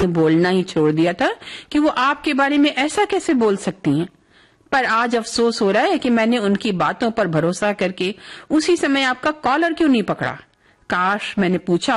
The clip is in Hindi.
आपने बोलना ही छोड़ दिया था कि वो आपके बारे में ऐसा कैसे बोल सकती हैं। पर आज अफसोस हो रहा है कि मैंने उनकी बातों पर भरोसा करके उसी समय आपका कॉलर क्यों नहीं पकड़ा। काश मैंने पूछा